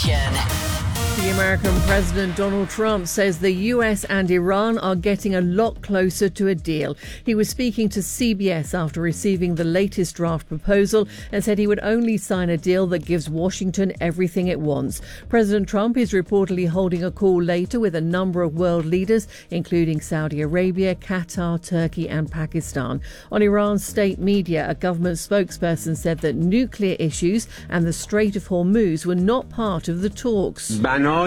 The American President Donald Trump says the US and Iran are getting a lot closer to a deal. He was speaking to CBS after receiving the latest draft proposal and said he would only sign a deal that gives Washington everything it wants. President Trump is reportedly holding a call later with a number of world leaders, including Saudi Arabia, Qatar, Turkey and Pakistan. On Iran's state media, a government spokesperson said that nuclear issues and the Strait of Hormuz were not part of the talks. Our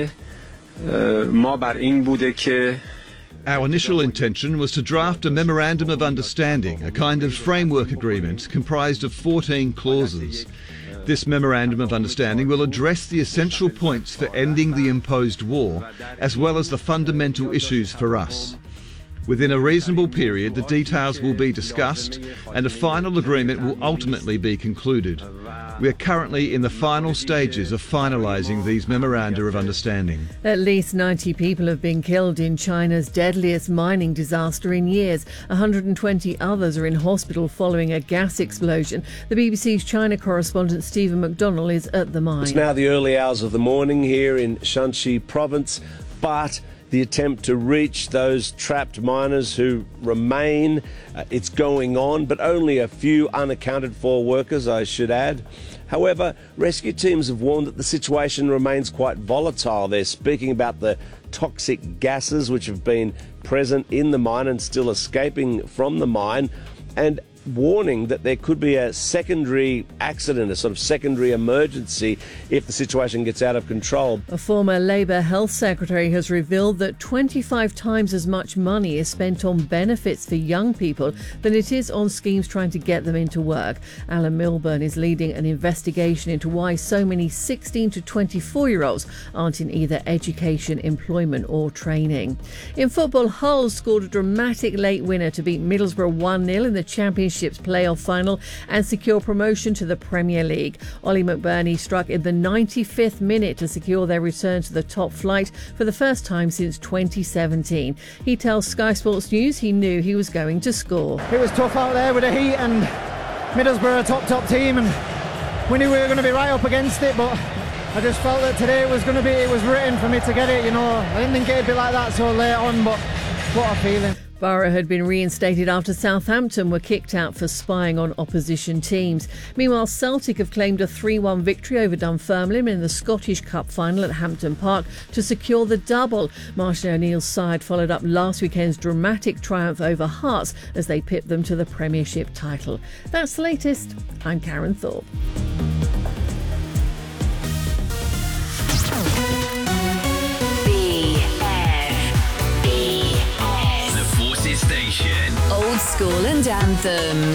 initial intention was to draft a memorandum of understanding, a kind of framework agreement comprised of 14 clauses. This memorandum of understanding will address the essential points for ending the imposed war, as well as the fundamental issues for us. Within a reasonable period, the details will be discussed and a final agreement will ultimately be concluded. We are currently in the final stages of finalising these memoranda of understanding. At least 90 people have been killed in China's deadliest mining disaster in years. 120 others are in hospital following a gas explosion. The BBC's China correspondent Stephen McDonnell is at the mine. It's now the early hours of the morning here in Shanxi province, but the attempt to reach those trapped miners who remain, it's going on, but only a few unaccounted for workers, I should add. However, rescue teams have warned that the situation remains quite volatile. They're speaking about the toxic gases which have been present in the mine and still escaping from the mine, and warning that there could be a secondary accident, a sort of secondary emergency if the situation gets out of control. A former Labour Health Secretary has revealed that 25 times as much money is spent on benefits for young people than it is on schemes trying to get them into work. Alan Milburn is leading an investigation into why so many 16 to 24-year-olds aren't in either education, employment or training. In football, Hull scored a dramatic late winner to beat Middlesbrough 1-0 in the Championship's playoff final and secure promotion to the Premier League. Ollie McBurney struck in the 95th minute to secure their return to the top flight for the first time since 2017. He tells Sky Sports News he knew he was going to score. It was tough out there with the heat and Middlesbrough a top team, and we knew we were going to be right up against it, but I just felt that today it was written for me to get it, you know. I didn't think it'd be like that so late on, but what a feeling. Borough had been reinstated after Southampton were kicked out for spying on opposition teams. Meanwhile, Celtic have claimed a 3-1 victory over Dunfermline in the Scottish Cup final at Hampton Park to secure the double. Martin O'Neill's side followed up last weekend's dramatic triumph over Hearts as they pipped them to the Premiership title. That's the latest. I'm Karen Thorpe. Station. Old School and Anthems.